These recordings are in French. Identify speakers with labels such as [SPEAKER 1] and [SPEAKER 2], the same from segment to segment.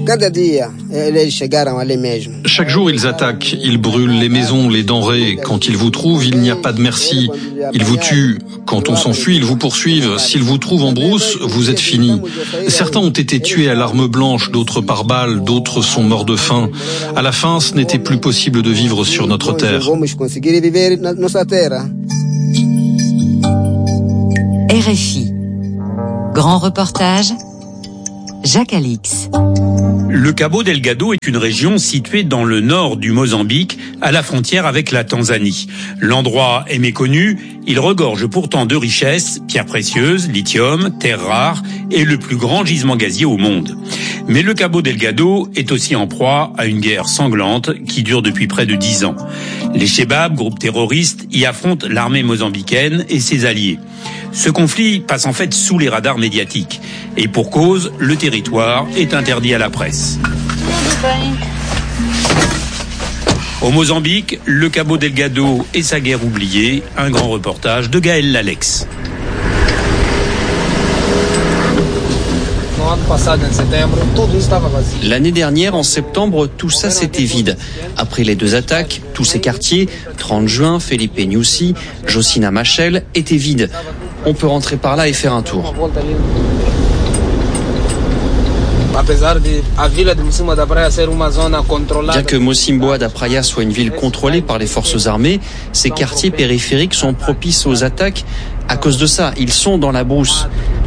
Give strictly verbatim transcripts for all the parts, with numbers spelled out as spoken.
[SPEAKER 1] Chaque jour, ils attaquent, ils brûlent les maisons, les denrées. Quand ils vous trouvent, il n'y a pas de merci. Ils vous tuent. Quand on s'enfuit, ils vous poursuivent. S'ils vous trouvent en brousse, vous êtes finis. Certains ont été tués à l'arme blanche, d'autres par balle, d'autres sont morts de faim. À la fin, ce n'était plus possible de vivre sur notre terre.
[SPEAKER 2] R F I. Grand reportage, Jacques Alix.
[SPEAKER 3] Le Cabo Delgado est une région située dans le nord du Mozambique, à la frontière avec la Tanzanie. L'endroit est méconnu, il regorge pourtant de richesses, pierres précieuses, lithium, terres rares et le plus grand gisement gazier au monde. Mais le Cabo Delgado est aussi en proie à une guerre sanglante qui dure depuis près de dix ans. Les Chebab, groupe terroriste, y affrontent l'armée mozambicaine et ses alliés. Ce conflit passe en fait sous les radars médiatiques. Et pour cause, le territoire est interdit à la presse. Au Mozambique, le Cabo Delgado et sa guerre oubliée, un grand reportage de Gaël Lalex.
[SPEAKER 4] L'année dernière, en septembre, tout ça c'était vide. Après les deux attaques, tous ces quartiers, trente juin, Felipe Nyusi, Josina Machel, étaient vides. On peut rentrer par là et faire un tour. Bien que Mocimboa da Praia soit une ville contrôlée par les forces armées, ces quartiers périphériques sont propices aux attaques. À cause de ça, ils sont dans la brousse.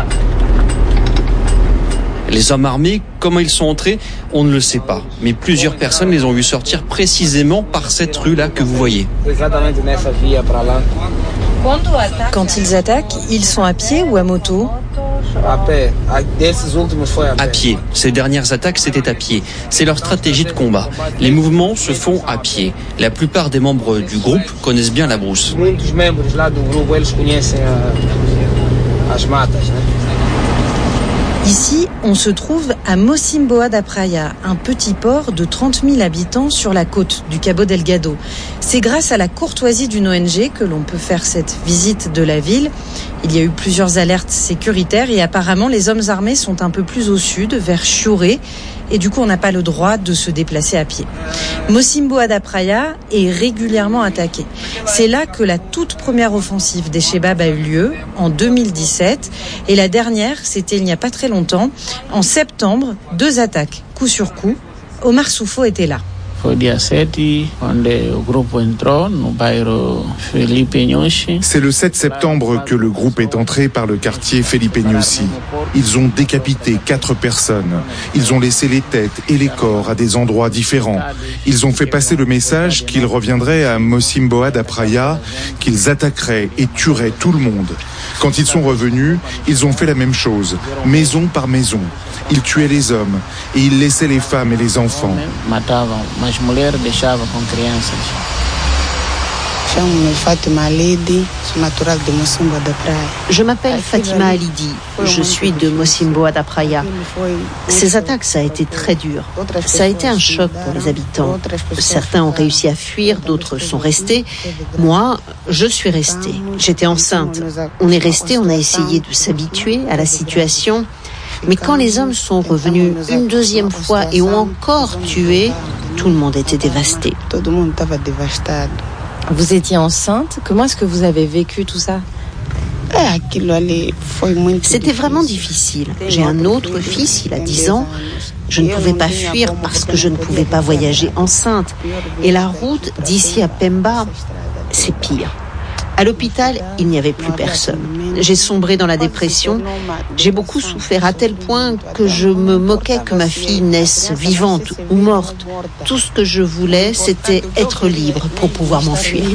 [SPEAKER 4] Les hommes armés, comment ils sont entrés, on ne le sait pas. Mais plusieurs personnes les ont vus sortir précisément par cette rue-là que vous voyez.
[SPEAKER 5] Quand ils attaquent, ils sont à pied ou à moto ?
[SPEAKER 4] À pied. Ces dernières attaques, c'était à pied. C'est leur stratégie de combat. Les mouvements se font à pied. La plupart des membres du groupe connaissent bien la brousse.
[SPEAKER 5] Ici, on se trouve à Mocimboa da Praia, un petit port de trente mille habitants sur la côte du Cabo Delgado. C'est grâce à la courtoisie d'une O N G que l'on peut faire cette visite de la ville. Il y a eu plusieurs alertes sécuritaires et apparemment les hommes armés sont un peu plus au sud, vers Chiuré, et du coup on n'a pas le droit de se déplacer à pied. Mocimboa da Praia est régulièrement attaqué. C'est là que la toute première offensive des Chebab a eu lieu, en deux mille dix-sept, et la dernière, c'était il n'y a pas très longtemps, en septembre, deux attaques, coup sur coup. Omar Soufo était là.
[SPEAKER 6] C'est le sept septembre que le groupe est entré par le quartier Felipe Nyusi. Ils ont décapité quatre personnes. Ils ont laissé les têtes et les corps à des endroits différents. Ils ont fait passer le message qu'ils reviendraient à Mocimboa da Praia, qu'ils attaqueraient et tueraient tout le monde. Quand ils sont revenus, ils ont fait la même chose, maison par maison. Ils tuaient les hommes et ils laissaient les femmes et les enfants.
[SPEAKER 7] Je m'appelle Fatima Alidi, je suis de Mocimboa da Praia. Ces attaques, ça a été très dur. Ça a été un choc pour les habitants. Certains ont réussi à fuir, d'autres sont restés. Moi, je suis restée. J'étais enceinte. On est resté, on a essayé de s'habituer à la situation. Mais quand les hommes sont revenus une deuxième fois et ont encore tué, tout le monde était dévasté.
[SPEAKER 5] Vous étiez enceinte ? Comment est-ce que vous avez vécu tout ça ?
[SPEAKER 7] C'était vraiment difficile. J'ai un autre fils, il a dix ans. Je ne pouvais pas fuir parce que je ne pouvais pas voyager enceinte. Et la route d'ici à Pemba, c'est pire. À l'hôpital, il n'y avait plus personne. J'ai sombré dans la dépression. J'ai beaucoup souffert à tel point que je me moquais que ma fille naisse vivante ou morte. Tout ce que je voulais, c'était être libre pour pouvoir m'enfuir.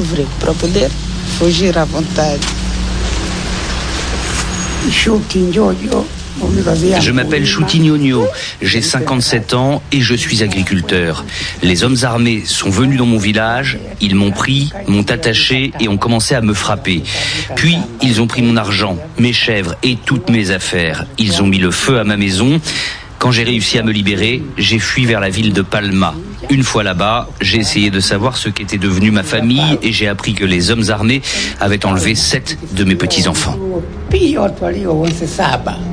[SPEAKER 8] Je m'appelle Choutinho, j'ai cinquante-sept ans et je suis agriculteur. Les hommes armés sont venus dans mon village, ils m'ont pris, m'ont attaché et ont commencé à me frapper. Puis, ils ont pris mon argent, mes chèvres et toutes mes affaires. Ils ont mis le feu à ma maison. Quand j'ai réussi à me libérer, j'ai fui vers la ville de Palma. Une fois là-bas, j'ai essayé de savoir ce qu'était devenue ma famille et j'ai appris que les hommes armés avaient enlevé sept de mes petits-enfants.